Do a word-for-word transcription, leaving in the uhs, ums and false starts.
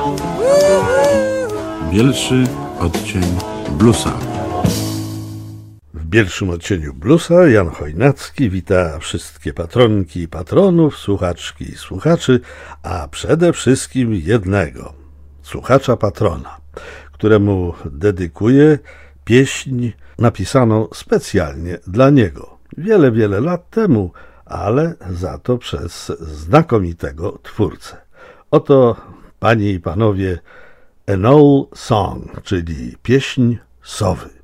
Bielszy odcień bluesa. W bielszym odcieniu bluesa Jan Chojnacki wita wszystkie patronki i patronów, słuchaczki i słuchaczy, a przede wszystkim jednego, słuchacza patrona, któremu dedykuje pieśń napisaną specjalnie dla niego. Wiele, wiele lat temu, ale za to przez znakomitego twórcę. Oto, panie i panowie, An Owl Song, czyli pieśń sowy.